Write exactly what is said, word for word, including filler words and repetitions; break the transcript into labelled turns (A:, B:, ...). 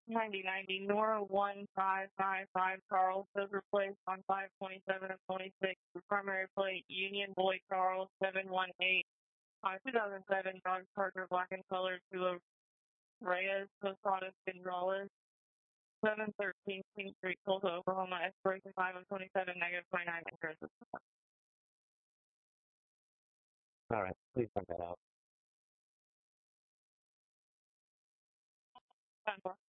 A: ninety ninety Nora one five five five Charles Silver Place on five twenty-seven of twenty-six. The primary plate Union Boy Charles seven one eight on two thousand seven Dodge Charger black and color to Reyes Posadas Gonzalez seven thirteen King Street Tulsa, Oklahoma. Expiration five of twenty-seven negative twenty-nine insurance.
B: All right, please send that out.
A: ten four.